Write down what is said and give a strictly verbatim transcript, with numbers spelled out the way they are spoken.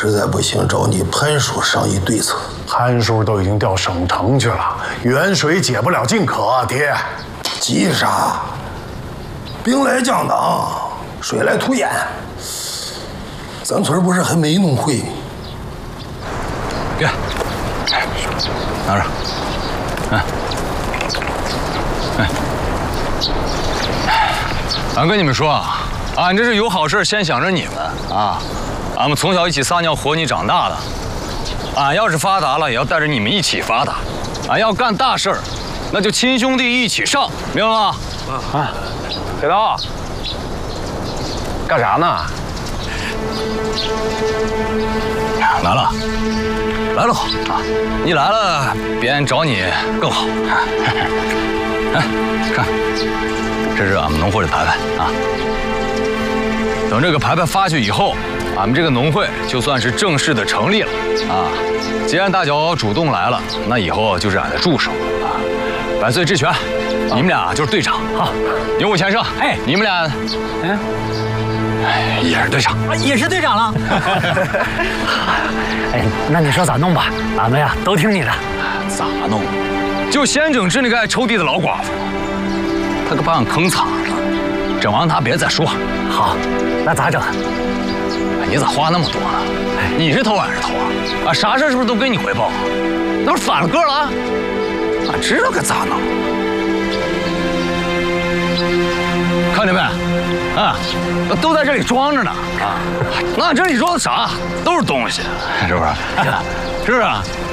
实在不行，找你潘叔商议对策。 潘叔都已经调省城去了，远水解不了近渴，爹。 急啥？兵来将挡，水来土掩。咱村不是还没农会吗？ 给，拿着。嗯。哎。俺跟你们说啊，俺这是有好事先想着你们啊。俺们从小一起撒尿和泥长大的，俺要是发达了，也要带着你们一起发达。俺要干大事儿，那就亲兄弟一起上，明白吗？啊， 铁刀，干啥呢？ 来了，来了好啊！你来了，别人找你更好。哎，看，这是俺们农会的牌牌啊。等这个牌牌发去以后，俺们这个农会就算是正式的成立了啊！既然大脚主动来了，那以后就是俺的助手啊，百岁之权，你们俩就是队长。好，牛武前生，哎，你们俩，嗯，哎，也是队长， 也是队长了。哎，那你说咋弄吧？俺们呀都听你的。 咋弄？就先整治那个爱抽地的老寡妇，他可把俺坑惨了。整完他别再说。 好，那咋整？ 你咋话那么多呢？你是头俺是头啊？啊，啥事是不是都给你汇报？那不是反了个了？俺知道该咋弄。看见没？啊，都在这里装着呢。啊，那俺这里装的啥？都是东西，是不是？是不是？